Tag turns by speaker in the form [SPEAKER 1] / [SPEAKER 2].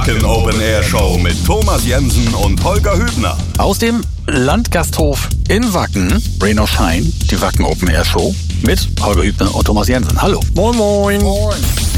[SPEAKER 1] Wacken Open Air Show mit Thomas Jensen und Holger Hübner.
[SPEAKER 2] Aus dem Landgasthof in Wacken, Rain or Shine, die Wacken Open Air Show mit Holger Hübner und Thomas Jensen. Hallo.
[SPEAKER 3] Moin, moin.
[SPEAKER 4] Moin.